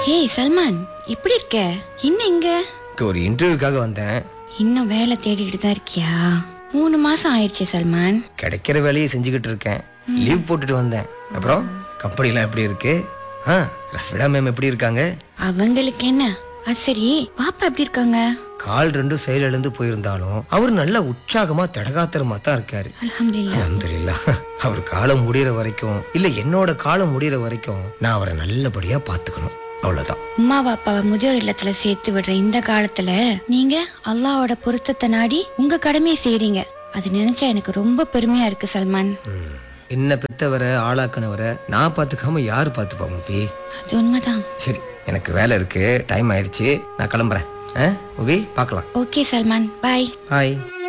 ஏய் சல்மான், எப்படி இருக்க? இன்னும் எங்க? ஒரு இன்டர்வியூக்காக வந்தேன். இன்னும் வேலை தேடிட்டு தான் இருக்கியா? 3 மாசம் ஆயிடுச்சு சல்மான். கிடைக்கிற வேலையை செஞ்சுக்கிட்டு இருக்கேன். லீவ் போட்டுட்டு வந்தேன். அப்புறம் கம்பெனிலாம் எப்படி இருக்கு? ரஃபிடா மேம் எப்படி இருக்காங்க? அவங்களுக்கு என்ன? அது சரி, பாப்பா எப்படி இருக்காங்க? கால் 2 செயல் இழந்து போயிருந்தாலும் அவர் நல்ல உற்சாகமா தடகாத்திரமா தான் இருக்காரு. அல்ஹம்துலில்லாஹ். அல்ஹம்துலில்லாஹ். அவர் காலம் முடியற வரைக்கும் இல்ல என்னோட காலம் முடியற வரைக்கும் நான் அவரை நல்லபடியா பாத்துக்கணும், அவ்வளவுதான். அம்மா பாப்பாவை முதியோர் இல்லத்துல சேர்த்து விடுற இந்த காலத்துல நீங்க அல்லாஹ்வோட பொருத்தத்தை நாடி உங்க கடமையை செய்றீங்க. அது நினைச்சா எனக்கு ரொம்ப பெருமையா இருக்கு சல்மான். என்ன பெத்தவரை ஆளாக்குனவரை நான் பாத்துக்காம யாரு பாத்துப்பா முபி? அது உண்மைதான். சரி, எனக்கு வேலை இருக்கு, டைம் ஆயிடுச்சு, நான் கிளம்புறேன். முபி, பார்க்கலாம். ஓகே சல்மான், பாய். ஹாய்.